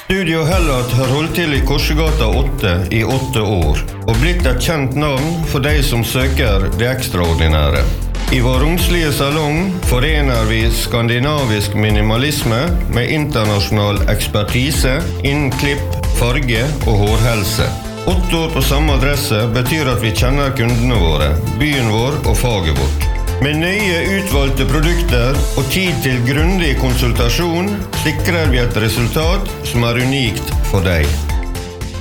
Studio Hellat har holdt til i Korsegata 8 i 8 år, og blitt et kjent navn for de som søker det ekstraordinære. I vår romslige salong forener vi skandinavisk minimalisme med internasjonal ekspertise innen klipp, farge og hårhelse. 8 år på samme adresse betyr at vi kjenner kundene våre, byen vår og faget vårt. Med nøye utvalgte produkter og tid til grundig konsultasjon sikrer vi et resultat som er unikt for deg.